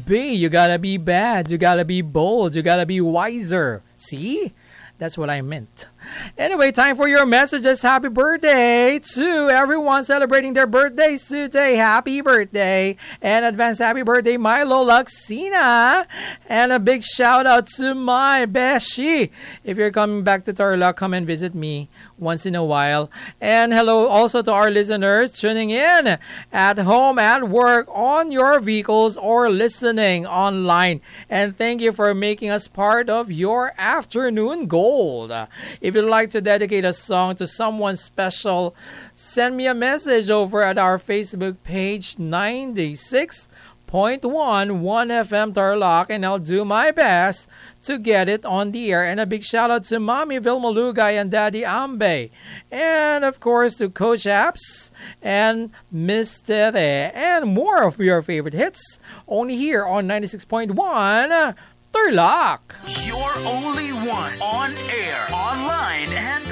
be. You gotta be bad. You gotta be bold. You gotta be wiser. See? That's what I meant. Anyway, time for your messages. Happy birthday to everyone celebrating their birthdays today. Happy birthday. And advance happy birthday, Milo Laxina. And a big shout out to my Beshi. If you're coming back to Tarlac, come and visit me once in a while. And hello also to our listeners tuning in at home, at work, on your vehicles, or listening online. And thank you for making us part of your afternoon gold. If you'd like to dedicate a song to someone special, send me a message over at our Facebook page, 96.1 1FM Tarlac, and I'll do my best to get it on the air. And a big shout out to Mommy Vilma Lugay and Daddy Ambe. And of course to Coach Apps and Miss Tere. And more of your favorite hits only here on 96.1 Tarlac. You're only one on air, online, and